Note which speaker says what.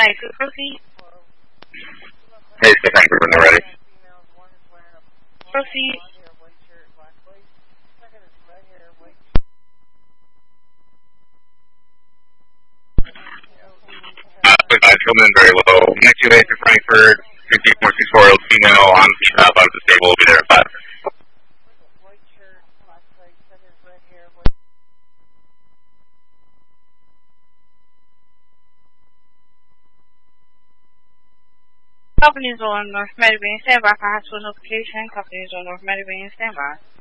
Speaker 1: 992, proceed.
Speaker 2: Hey, Frankfurt, when they're ready.
Speaker 1: Proceed.
Speaker 2: Coming in very low. Next 2 8 to Frankfurt, 5464 female on out of the stable. Will be there at 5.
Speaker 1: Companies on North Mediterranean, stand by for hospital notification. Companies on North Mediterranean, stand by.